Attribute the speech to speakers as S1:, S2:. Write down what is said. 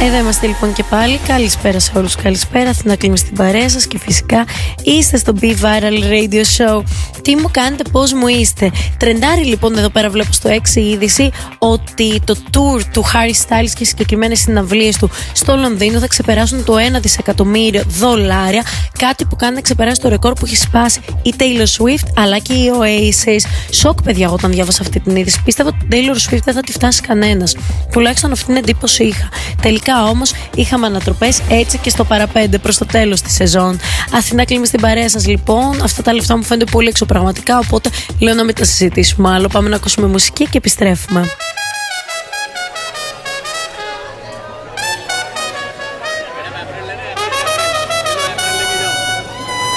S1: Εδώ είμαστε λοιπόν και πάλι. Καλησπέρα σε όλους, καλησπέρα. Αθηνά Κλίμη στην παρέα σας και φυσικά είστε στο Be Viral Radio Show. Τι μου κάνετε, πώς μου είστε? Τρεντάρει λοιπόν εδώ πέρα, βλέπω στο 6 είδηση ότι το tour του Harry Styles και οι συγκεκριμένες συναυλίες του στο Λονδίνο θα ξεπεράσουν το $1 δισεκατομμύριο. Κάτι που κάνει να ξεπεράσει το ρεκόρ που έχει σπάσει η Taylor Swift αλλά και η Oasis. Σοκ, παιδιά, όταν διάβασα αυτή την είδηση. Πίστευα ότι την Taylor Swift δεν θα τη φτάσει κανένας. Τουλάχιστον αυτή την εντύπωση είχα. Τελικά όμως είχαμε ανατροπές έτσι και στο παραπέντε προς το τέλος της σεζόν. Αθηνά Κλίμη στην παρέα σας λοιπόν. Αυτά τα λεφτά μου φαίνονται πολύ εξωπραγματικά, οπότε λέω να μην τα συζητήσουμε άλλο. Πάμε να ακούσουμε μουσική και επιστρέφουμε.